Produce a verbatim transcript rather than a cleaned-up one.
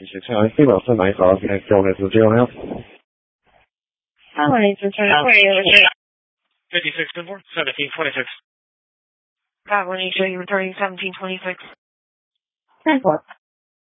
six Charlie, female ten nine five, okay, go ahead to the jail now. Alright, just trying to query over here. fifty-six, ten four, seventeen twenty-six. God, when you show you returning seventeen twenty-six. ten four.